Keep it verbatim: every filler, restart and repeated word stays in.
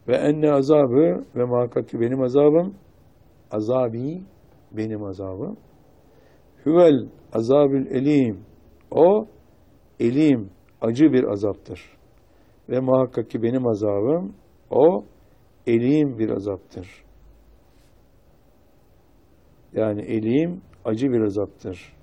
Ve enne azabı ve muhakkak ki benim azabım, azabi benim azabım. Huvel azabül elim, o elim, acı bir azaptır. Ve muhakkak ki benim azabım, o elim bir azaptır. Yani elim acı bir azaptır.